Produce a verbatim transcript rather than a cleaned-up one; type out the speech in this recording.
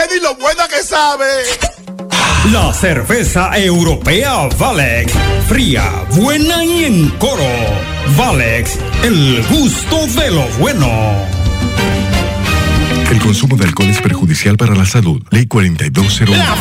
ni lo buena que sabe. La cerveza europea Valex, fría, buena y en coro. Valex, el gusto de lo bueno. El consumo de alcohol es perjudicial para la salud. Ley cuarenta y dos cero uno. La